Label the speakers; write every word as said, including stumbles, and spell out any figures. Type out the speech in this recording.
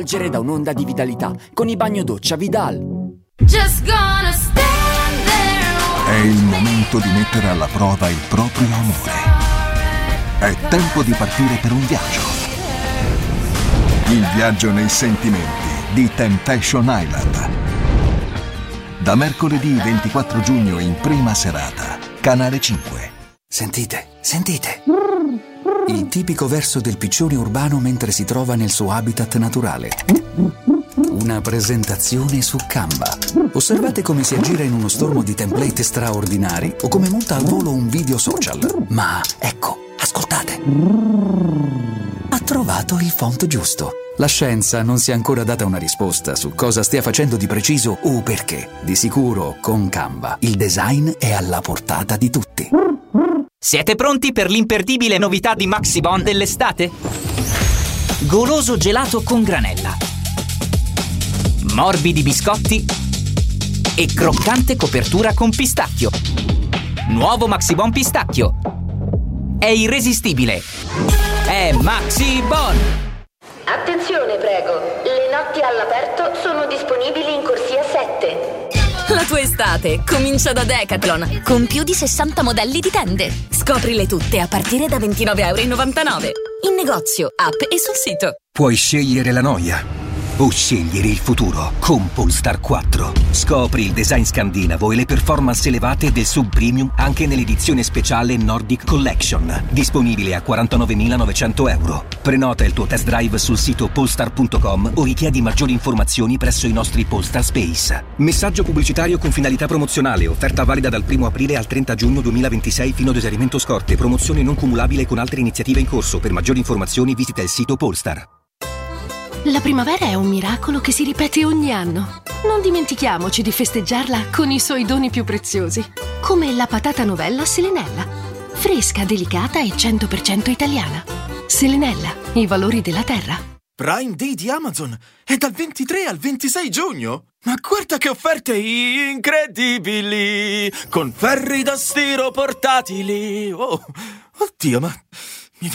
Speaker 1: da un'onda di vitalità con i bagno doccia Vidal.
Speaker 2: Just gonna stand there.
Speaker 3: È il momento di mettere alla prova il proprio amore. È tempo di partire per un viaggio. Il viaggio nei sentimenti di Temptation Island. Da mercoledì ventiquattro giugno in prima serata, Canale cinque.
Speaker 4: Sentite, sentite. Il tipico verso del piccione urbano mentre si trova nel suo habitat naturale. Una presentazione su Canva. Osservate come si aggira in uno stormo di template straordinari o come monta al volo un video social. Ma ecco, ascoltate. Ha trovato il font giusto. La scienza non si è ancora data una risposta su cosa stia facendo di preciso o perché. Di sicuro, con Canva, il design è alla portata di tutti.
Speaker 5: Siete pronti per l'imperdibile novità di Maxibon dell'estate? Goloso gelato con granella, morbidi biscotti e croccante copertura con pistacchio. Nuovo Maxibon pistacchio. È irresistibile. È Maxibon.
Speaker 6: Attenzione, prego. Le notti all'aperto sono disponibili in corsia sette.
Speaker 7: La tua estate comincia da Decathlon, con più di sessanta modelli di tende. Scoprile tutte a partire da ventinove e novantanove euro. In negozio, app e sul sito.
Speaker 8: Puoi scegliere la noia o scegliere il futuro con Polestar quattro. Scopri il design scandinavo e le performance elevate del sub premium anche nell'edizione speciale Nordic Collection, disponibile a quarantanovemilanovecento euro. Prenota il tuo test drive sul sito polestar punto com o richiedi maggiori informazioni presso i nostri Polestar Space. Messaggio pubblicitario con finalità promozionale. Offerta valida dal primo aprile al trenta giugno duemilaventisei fino ad esaurimento scorte. Promozione non cumulabile con altre iniziative in corso. Per maggiori informazioni visita il sito Polestar.
Speaker 9: La primavera è un miracolo che si ripete ogni anno. Non dimentichiamoci di festeggiarla con i suoi doni più preziosi, come la patata novella Selenella. Fresca, delicata e cento per cento italiana. Selenella, i valori della terra.
Speaker 10: Prime Day di Amazon è dal ventitré al ventisei giugno. Ma guarda che offerte incredibili! Con ferri da stiro portatili. Oh, oddio, ma...